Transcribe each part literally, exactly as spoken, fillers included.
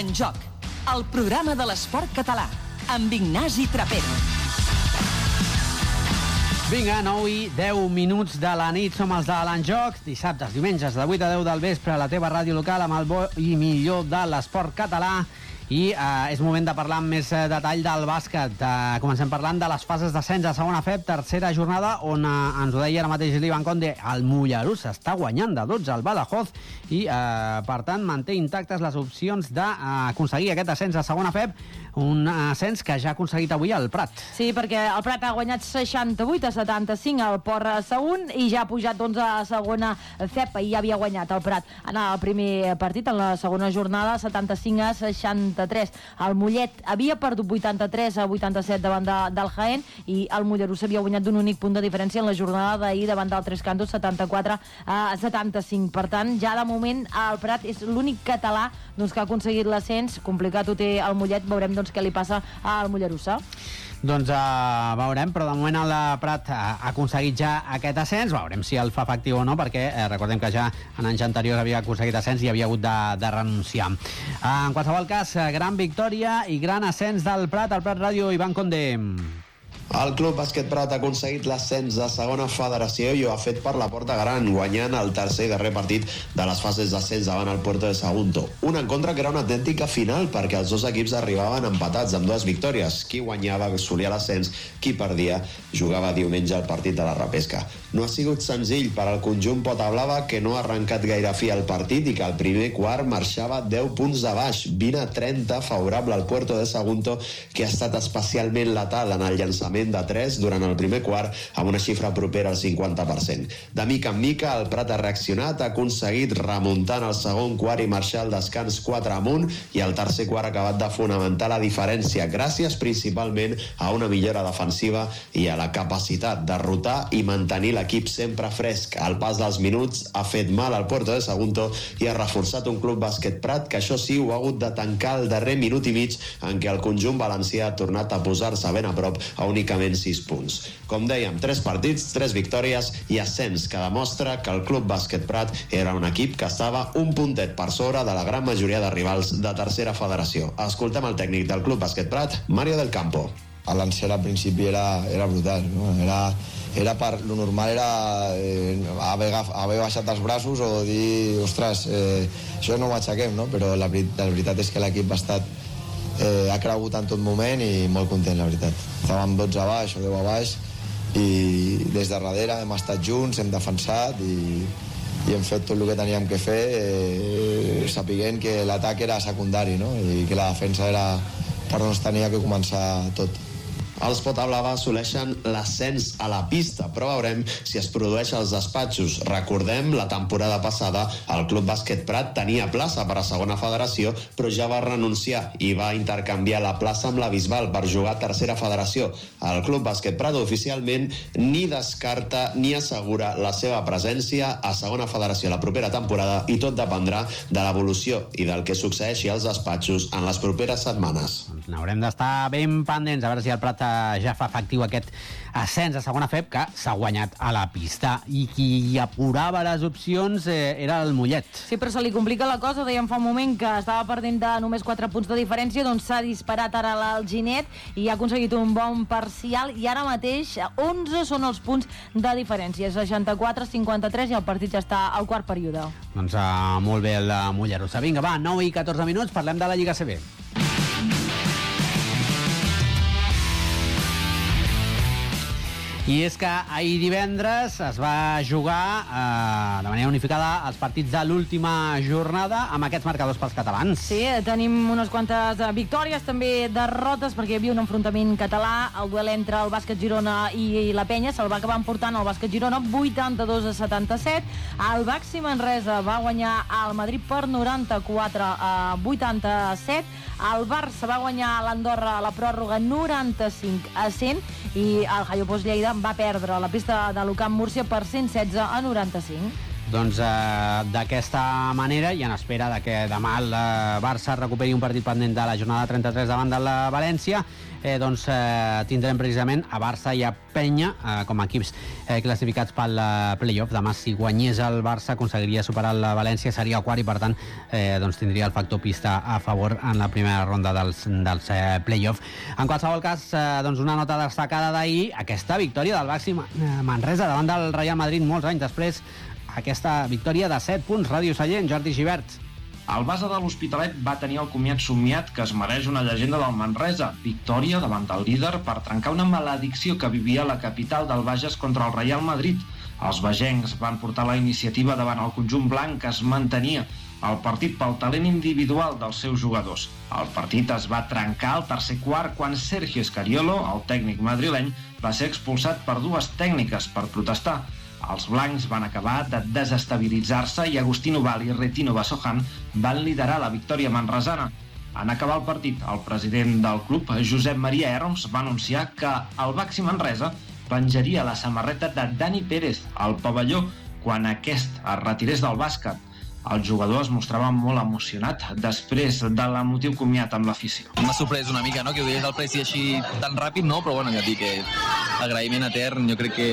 En Joc, el programa de l'esport català, amb Ignasi Trapero. Vinga, nou i deu minuts de la nit, som els de l'En Joc, dissabtes, diumenges, de vuit a deu del vespre, a la teva ràdio local, amb el bo i millor de l'esport català. I eh, és moment de parlar amb més eh, detall del bàsquet. Eh, comencem parlant de les fases d'ascens a segona F E B, tercera jornada, on eh, ens ho deia ara mateix l'Ivan Conde, el Mollerussa està guanyant de dotze al Badajoz i, eh, per tant, manté intactes les opcions d'aconseguir eh, aquest ascens a segona F E B, un ascens que ja ha aconseguit avui el Prat. Sí, perquè el Prat ha guanyat seixanta-vuit a setanta-cinc al Port Sagunt i ja ha pujat doncs, a segona F E B, i ja havia guanyat el Prat en el primer partit, en la segona jornada, setanta-cinc a seixanta-tres. El Mollet havia perdut vuitanta-tres a vuitanta-set davant de, del Jaén, i el Mollerussa havia guanyat d'un únic punt de diferència en la jornada d'ahir davant del Tres Cantos, setanta-quatre a setanta-cinc. Per tant, ja de moment el Prat és l'únic català doncs, que ha aconseguit l'ascens. Complicat ho té el Mollet, veurem doncs, què li passa al Mollerussa. Doncs uh, veurem, però de moment el Prat ha aconseguit ja aquest ascens, veurem si el fa efectiu o no, perquè eh, recordem que ja en anys anteriors havia aconseguit ascens i havia hagut de, de renunciar. Uh, en qualsevol cas, gran victòria i gran ascens del Prat. Al Prat Ràdio, Ivan Conde. El Club Bàsquet Prat ha aconseguit l'ascens de segona federació i ho ha fet per la porta gran, guanyant el tercer i darrer partit de les fases d'ascens davant el Puerto de Sagunto. Un encontre que era una autèntica final, perquè els dos equips arribaven empatats amb dues victòries. Qui guanyava assolia l'ascens, qui perdia jugava diumenge el partit de la repesca. No ha sigut senzill per al conjunt Potablava, que no ha arrencat gaire fi al partit i que al primer quart marxava deu punts de baix, vint a trenta, favorable al Puerto de Sagunto, que ha estat especialment letal en el llançament de tres durant el primer quart, amb una xifra propera al cinquanta per cent. De mica en mica, el Prat ha reaccionat, ha aconseguit remuntar en el segon quart i marxar al descans quatre amunt, i el tercer quart ha acabat de fonamentar la diferència, gràcies principalment a una millora defensiva i a la capacitat de rotar i mantenir l'equip sempre fresc. El pas dels minuts ha fet mal al Puerto de Sagunto i ha reforçat un Club Bàsquet Prat que, això sí, ho ha hagut de tancar el darrer minut i mig, en què el conjunt valencià ha tornat a posar-se ben a prop a únicament sis punts. Com dèiem, tres partits, tres victòries i ascens, que demostra que el Club Bàsquet Prat era un equip que estava un puntet per sobre de la gran majoria de rivals de tercera federació. Escoltem el tècnic del Club Bàsquet Prat, Mario del Campo. L'encert al principi era, era brutal, no? Era, era per, lo normal era eh, haver, haver baixat els braços o dir, ostres, eh, això no ho aixequem, no? Però la, la veritat és que l'equip ha estat eh, ha cregut en tot moment i molt content, la veritat. Estàvem dotze a baix o deu a baix i des de darrere hem estat junts, hem defensat i, i hem fet tot el que teníem que fer, eh, sapiguent que l'atac era secundari, no? I que la defensa era per on es tenia que començar tot. Els Potablava assoleixen l'ascens a la pista, però veurem si es produeix als despatxos. Recordem, la temporada passada el Club Bàsquet Prat tenia plaça per a segona federació, però ja va renunciar i va intercanviar la plaça amb la Bisbal per jugar a tercera federació. El Club Bàsquet Prat oficialment ni descarta ni assegura la seva presència a segona federació la propera temporada, i tot dependrà de l'evolució i del que succeeixi als despatxos en les properes setmanes. N'haurem d'estar ben pendents a veure si el Prat ja fa efectiu aquest ascens a segona F E B, que s'ha guanyat a la pista, i qui apurava les opcions eh, era el Mollet. Sí, però se li complica la cosa. Dèiem fa un moment que estava perdent de només quatre punts de diferència, doncs s'ha disparat ara l'Alginet i ha aconseguit un bon parcial, i ara mateix onze són els punts de diferència, seixanta-quatre a cinquanta-tres, i el partit ja està al quart període. Doncs uh, molt bé el Mollerussa. Vinga, va, nou i catorze minuts, parlem de la Lliga A C B. I és que ahir divendres es va jugar eh, de manera unificada els partits de l'última jornada amb aquests marcadors pels catalans. Sí, tenim unes quantes victòries, també derrotes, perquè hi havia un enfrontament català, el duel entre el Bàsquet Girona i la Penya se'l va acabar emportant el Bàsquet Girona vuitanta-dos a setanta-set. El Baxi Manresa va guanyar al Madrid per noranta-quatre a vuitanta-set. El Barça va guanyar l'Andorra a la pròrroga noranta-cinc a cent, i el Jaiopos Lleida va perdre a la pista de l'U Camp Múrcia per cent setze a noranta-cinc. doncs, eh, d'aquesta manera, i en espera de que demà el eh, Barça recuperi un partit pendent de la jornada trenta-tres davant de la València, eh, doncs eh, tindrem precisament a Barça i a Penya eh, com a equips eh, classificats pel eh, play-off. Demà, si guanyés el Barça, aconseguiria superar la València, seria el quart i, per tant, eh, doncs tindria el factor pista a favor en la primera ronda dels, dels eh, play-off. En qualsevol cas, eh, doncs una nota destacada d'ahir, aquesta victòria del Baxi Manresa davant del Real Madrid molts anys després, aquesta victòria de set punts. Ràdio Sallent, Jordi Gibert. El base de l'Hospitalet va tenir el comiat somiat que es mereix una llegenda del Manresa. Victòria davant del líder per trencar una maledicció que vivia la capital del Bages contra el Real Madrid. Els bagencs van portar la iniciativa davant el conjunt blanc, que es mantenia el partit pel talent individual dels seus jugadors. El partit es va trencar al tercer quart quan Sergio Scariolo, el tècnic madrileny, va ser expulsat per dues tècniques per protestar. Els blancs van acabar de desestabilitzar-se i Agustín Ubal i Retino Basojan van liderar la victòria manresana. En acabar el partit, el president del club, Josep Maria Herms, va anunciar que el Baxi Manresa penjaria la samarreta de Dani Pérez al pavelló quan aquest es retirés del bàsquet. El jugador es mostrava molt emocionat després de l'emotiu comiat amb l'afició. M'ha sorprès una mica, no?, que ho digués el Presi així tan ràpid, no? Però bueno, ja et dic que agraïment etern. Jo crec que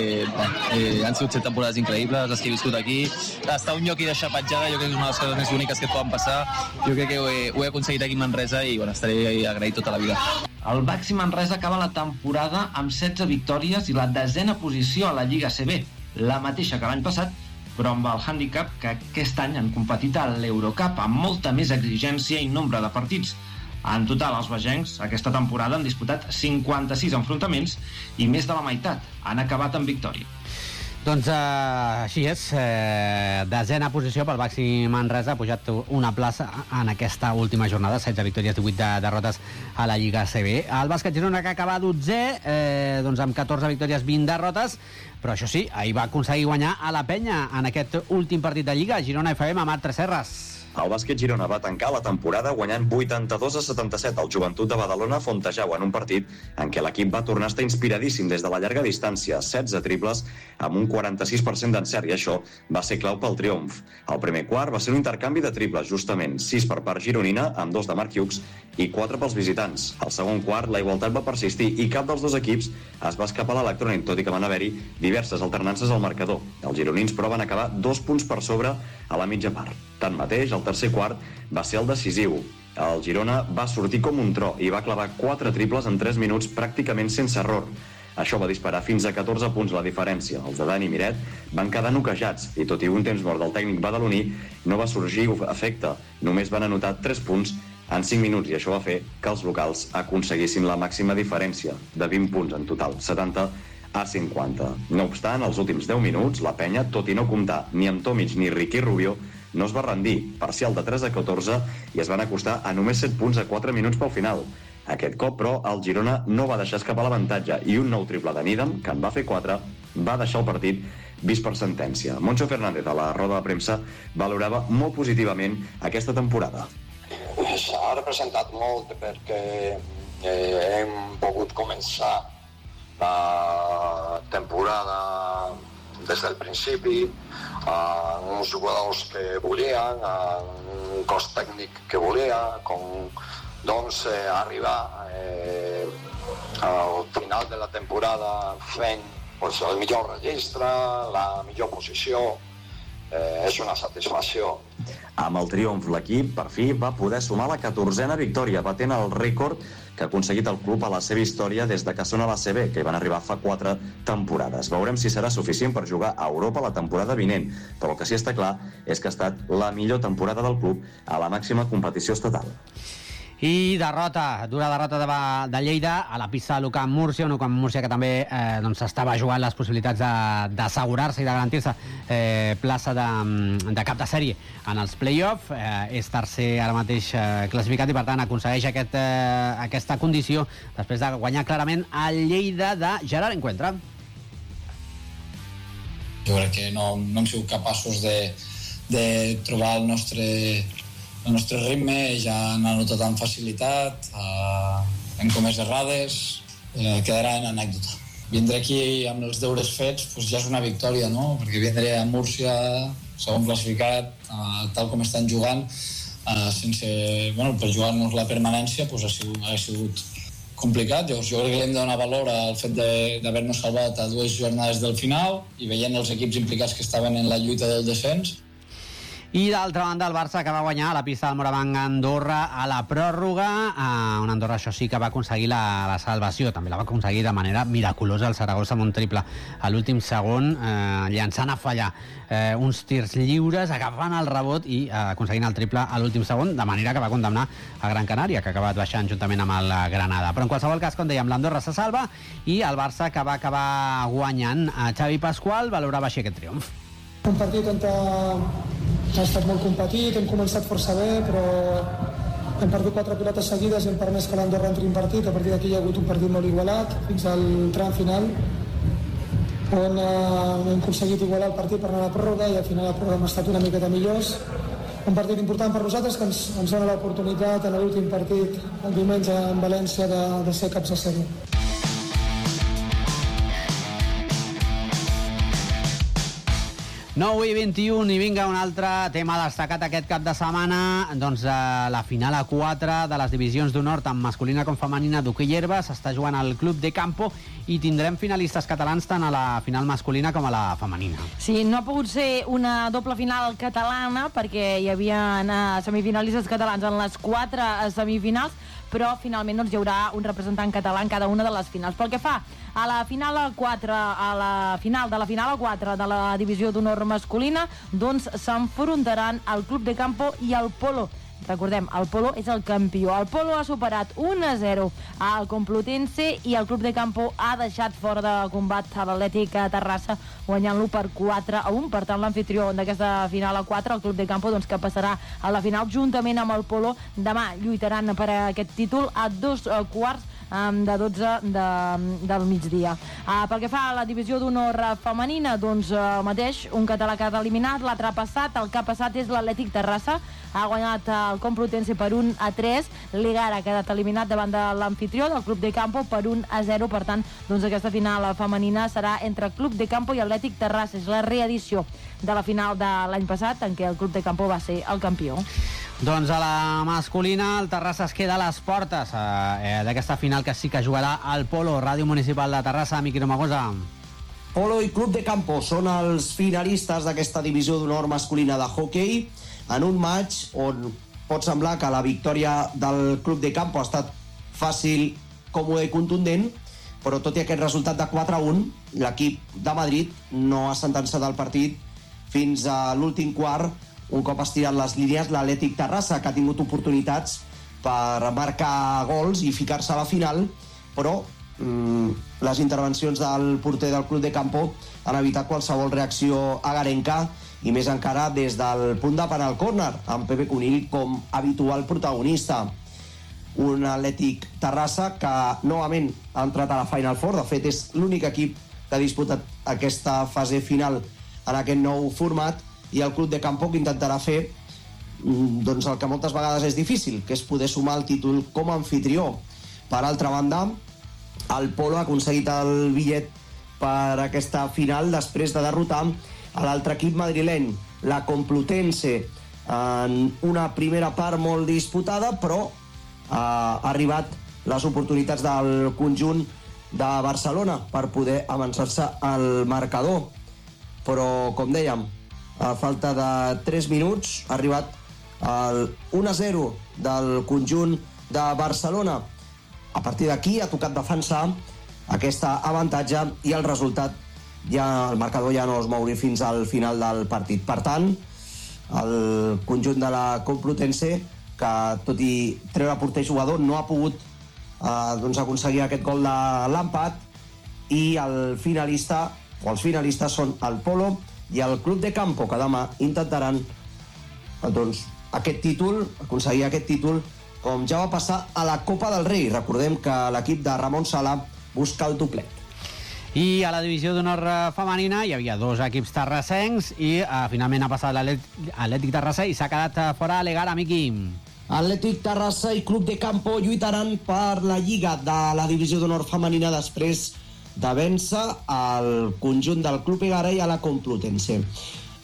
eh, han sigut set temporades increïbles, les que he viscut aquí. Estar a un lloc i deixar petjada, jo crec que és una de les coses més boniques que et poden passar. Jo crec que ho he, ho he aconseguit aquí a Manresa i bueno, estaré agraït tota la vida. El Baxi Manresa acaba la temporada amb setze victòries i la desena posició a la Lliga A C B, la mateixa que l'any passat, però amb el hàndicap que aquest any han competit a l'Eurocup amb molta més exigència i nombre de partits. En total, els bagencs aquesta temporada han disputat cinquanta-sis enfrontaments i més de la meitat han acabat en victòria. Doncs eh, així és, eh, desena posició pel Baxi Manresa, ha pujat una plaça en aquesta última jornada, setze victòries, divuit de derrotes a la Lliga A C B. El bàsquet Girona, que acaba dotzè, eh, doncs amb catorze victòries, vint derrotes, però això sí, ahir va aconseguir guanyar a la Penya en aquest últim partit de Lliga. Girona F M, Marc Tresserras. El bàsquet Girona va tancar la temporada guanyant vuitanta-dos a setanta-set al Joventut de Badalona a Fontejau en un partit en què l'equip va tornar a estar inspiradíssim des de la llarga distància, setze triples amb un quaranta-sis per cent d'encert, i això va ser clau pel triomf. El primer quart va ser un intercanvi de triples, justament sis per part gironina, amb dos de Marc Hughes i quatre pels visitants. Al segon quart, la igualtat va persistir i cap dels dos equips es va escapar a l'electrònic, tot i que van haver-hi diverses alternances al marcador. Els gironins, però, van acabar dos punts per sobre a la mitja part. Tanmateix, el tercer quart va ser el decisiu. El Girona va sortir com un tro i va clavar quatre triples en tres minuts pràcticament sense error. Això va disparar fins a catorze punts la diferència. Els de Dani Miret van quedar noquejats i, tot i un temps mort del tècnic badaloní, no va sorgir efecte. Només van anotar tres punts en cinc minuts i això va fer que els locals aconseguissin la màxima diferència de vint punts en total, setanta a cinquanta. No obstant, els últims deu minuts, la Penya, tot i no comptar ni amb Tomic ni Riqui Rubio, no es va rendir, parcial de tres a catorze, i es van acostar a només set punts a quatre minuts pel final. Aquest cop, però, el Girona no va deixar escapar l'avantatge i un nou triple de Needham, que en va fer quatre, va deixar el partit vist per sentència. Moncho Fernández, a la roda de premsa, valorava molt positivament aquesta temporada. S'ha representat molt perquè eh, hem pogut començar la temporada des del principi, amb uns jugadors que volien, amb un cos tècnic que volia, com doncs eh, arribar eh, al final de la temporada fent pues, el millor registre, la millor posició. Eh, és una satisfacció. Amb el triomf, l'equip, per fi, va poder sumar la catorzena victòria, batent el rècord que ha aconseguit el club a la seva història des de que són a l'A C B, que hi van arribar fa quatre temporades. Veurem si serà suficient per jugar a Europa la temporada vinent, però el que sí està clar és que ha estat la millor temporada del club a la màxima competició estatal. I derrota, dura derrota de, de Lleida a la pista de l'Ucamp Múrcia, un Ucamp Múrcia que també eh, doncs, estava jugant les possibilitats d'assegurar-se i de garantir-se eh, plaça de, de cap de sèrie en els play-off. Eh, és tercer ara mateix eh, classificat i per tant aconsegueix aquest, eh, aquesta condició després de guanyar clarament el Lleida de Gerard Encuentra. Jo crec que no, no hem sigut capaços de, de trobar el nostre el nostre ritme, ja han anotat amb facilitat, eh, hem comès errades, eh, quedarà en anècdota. Vindre aquí amb els deures fets pues ja és una victòria, no? Perquè vindre a Múrcia segon classificat, uh, tal com estan jugant, uh, sense, bueno, per jugar-nos la permanència pues, ha, sigut, ha sigut complicat. Llavors, jo crec que hem de donar valor al fet d'haver-nos salvat a dues jornades del final i veient els equips implicats que estaven en la lluita del descens. I d'altra banda el Barça, que va guanyar a la pista del Moravang Andorra a la pròrroga, eh, una Andorra això sí que va aconseguir la, la salvació, també la va aconseguir de manera miraculosa el Saragossa amb un triple a l'últim segon, eh, llançant a fallar eh, uns tirs lliures, agafant el rebot i eh, aconseguint el triple a l'últim segon, de manera que va condemnar a Gran Canària, que ha acabat baixant juntament amb el Granada. Però en qualsevol cas, com dèiem, l'Andorra se salva i el Barça, que va acabar guanyant. A Xavi Pasqual valorava així aquest triomf. Un partit on ha estat molt competit, hem començat força bé, però hem perdut quatre pilotes seguides i hem permès que l'Andorra entri en partit. A partir d'aquí hi ha hagut un partit molt igualat fins al tram final, on eh, hem aconseguit igualar el partit per anar a la pròrroga i al final la pròrroga hem estat una miqueta millors. Un partit important per nosaltres que ens, ens dona l'oportunitat en l'últim partit el diumenge en València de, de ser caps de sèrie. nou i vint-i-un i vinga un altre tema destacat aquest cap de setmana, doncs eh, la final a quatre de les divisions d'honor tant masculina com femenina d'hoquei herba s'està jugant al Club de Campo i tindrem finalistes catalans tant a la final masculina com a la femenina. Sí, no ha pogut ser una doble final catalana perquè hi havia eh, semifinalistes catalans en les quatre semifinals, però finalment doncs, hi haurà un representant català en cada una de les finals. Pel que fa a la final a quatre, a la final de la final a quatre de la divisió d'honor masculina, doncs s'enfrontaran el Club de Campo i el Polo. Recordem, el Polo és el campió. El Polo ha superat un a zero al Complutense i el Club de Campo ha deixat fora de combat a l'Atlètic Terrassa, guanyant-lo per quatre a un. Per tant, l'anfitrió d'aquesta final a quatre, el Club de Campo, doncs, que passarà a la final juntament amb el Polo. Demà lluitaran per aquest títol a dos quarts de dotze de, del migdia. Uh, pel que fa a la divisió d'honor femenina, doncs uh, mateix, un català que ha eliminat, l'altre passat, el que ha passat és l'Atlètic Terrassa, ha guanyat el Complutense per un a tres, l'Egara ha quedat eliminat davant de l'anfitrió del Club de Campo per un a zero, per tant, doncs aquesta final femenina serà entre Club de Campo i Atlètic Terrassa, és la reedició de la final de l'any passat en què el Club de Campo va ser el campió. Doncs a la masculina el Terrassa es queda a les portes eh, d'aquesta final que sí que jugarà al Polo. Ràdio Municipal de Terrassa, Miqui Romagosa. Polo i Club de Campo són els finalistes d'aquesta divisió d'honor masculina de hoquei en un match on pot semblar que la victòria del Club de Campo ha estat fàcil, còmode i contundent, però tot i aquest resultat de quatre a un, l'equip de Madrid no ha sentenciat el partit fins a l'últim quart. Un cop estirat les línies, l'Atlètic Terrassa, que ha tingut oportunitats per marcar gols i ficar-se a la final, però mm, les intervencions del porter del Club de Campo han evitat qualsevol reacció agarenca, i més encara des del punt de penal córner, amb Pepe Conill com habitual protagonista. Un Atlètic Terrassa que novament ha entrat a la Final Four, de fet és l'únic equip que ha disputat aquesta fase final en aquest nou format, i el Club de Campo que intentarà fer doncs el que moltes vegades és difícil, que és poder sumar el títol com a anfitrió. Per altra banda, el Polo ha aconseguit el bitllet per aquesta final després de derrotar a l'altre equip madrileny, la Complutense, en una primera part molt disputada, però ha arribat les oportunitats del conjunt de Barcelona per poder avançar-se al marcador. Però, com dèiem, a falta de tres minuts ha arribat el un a zero del conjunt de Barcelona. A partir d'aquí ha tocat defensar aquest avantatge i el resultat, ja el marcador ja no es mouria fins al final del partit. Per tant, el conjunt de la Complutense, que tot i treure porter jugador no ha pogut eh, doncs aconseguir aquest gol de l'empat, i el finalista o els finalistes són el Polo i el Club de Campo, que demà intentaran doncs, aquest títol, aconseguir aquest títol, com ja va passar a la Copa del Rei. Recordem que l'equip de Ramon Sala busca el doblet. I a la divisió d'honor femenina hi havia dos equips terrassencs i uh, finalment ha passat l'Atlètic Terrassa i s'ha quedat fora l'Egara, Miqui. Atlètic Terrassa i Club de Campo lluitaran per la Lliga de la divisió d'honor femenina després de vèncer al conjunt del Club Egara i a la Complutense.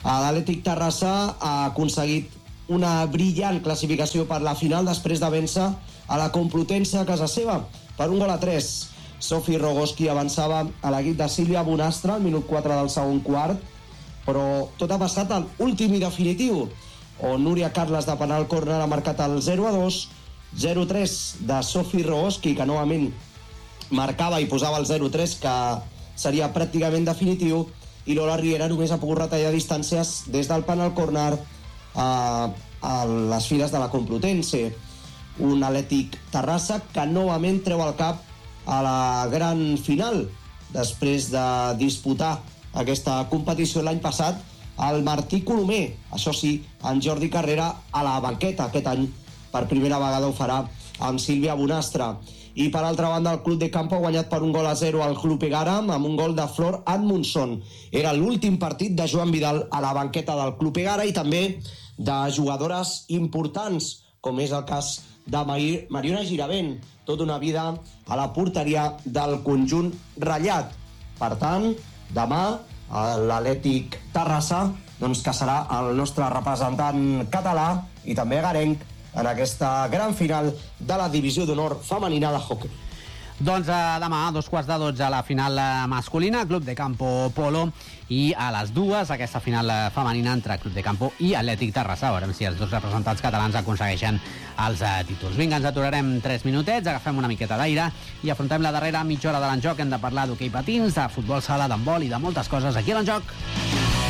L'Atlètic Terrassa ha aconseguit una brillant classificació per la final després de vèncer a la Complutense a casa seva per un gol a tres. Sofi Rogoski avançava a l'equip de Sílvia Bonastre al minut quatre del segon quart, però tot ha passat a l'últim i definitiu, on Núria Carles de penal córner ha marcat el zero a dos, zero a tres de Sofi Rogoski, que novament marcava i posava el zero a tres, que seria pràcticament definitiu, i Lola Riera només ha pogut retallar distàncies des del penal córner a, a les files de la Complutense. Un Atlètic Terrassa que novament treu el cap a la gran final després de disputar aquesta competició l'any passat el Martí Colomer, això sí, en Jordi Carrera a la banqueta. Aquest any per primera vegada ho farà amb Sílvia Bonastre. I per altra banda el Club de Campo ha guanyat per un gol a zero al Club Egara amb un gol de Flor Admundson. Era l'últim partit de Joan Vidal a la banqueta del Club Egara i també de jugadores importants, com és el cas de Mariona Giravent, tota una vida a la porteria del conjunt ratllat. Per tant, demà l'Atlètic Terrassa, doncs, que serà el nostre representant català i també agarenc en aquesta gran final de la divisió d'honor femenina de hoquei. Doncs eh, demà a dos quarts de dotze la final masculina, Club de Campo Polo, i a les dues aquesta final femenina entre Club de Campo i Atlètic Terrassa. Veurem si els dos representants catalans aconsegueixen els eh, títols. Vinga, ens aturarem tres minutets, agafem una miqueta d'aire i afrontem la darrera mitja hora de l'enjoc. Hem de parlar d'hoquei patins, de futbol sala, d'handbol i de moltes coses aquí a l'enjoc.